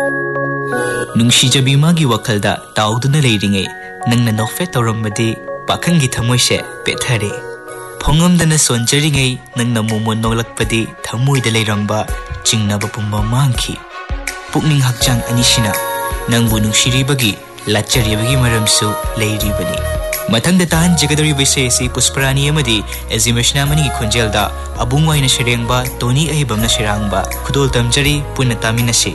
नुंशीजबी मागी वखलदा ताउदुना लेरिंगे नंगना नोफे तौरमबदी पाखंगी थमोइसे पेथरे फोंगमदना सोंजरिंगे नंगना मोमोन नोलकपदी थमोइदा लेरंबा चिंगनाबा पुंबा मांखी पुकनिंग हक्चांग अनिसिना नंगबु नुंशिरिबगी लाचरिबगी मरमसु लेरिबनी मथंग तान जगदरी विषयसी पुष्परानी अमदी एजिमेशनामनी खुंजेलदा अबुंग वाइना शरेंगबा टोनी अहिबमना शिरांगबा खुदोल तमजरी पुन्ना तामिनसी